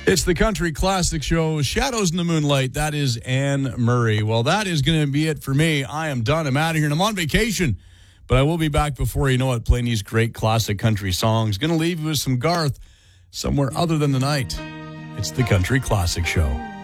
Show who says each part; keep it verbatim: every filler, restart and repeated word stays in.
Speaker 1: It's the Country Classic Show, Shadows in the Moonlight. That is Anne Murray. Well, that is going to be it for me. I am done. I'm out of here, and I'm on vacation. But I will be back before you know it, playing these great classic country songs. Going to leave you with some Garth somewhere other than the night. It's the Country Classic Show.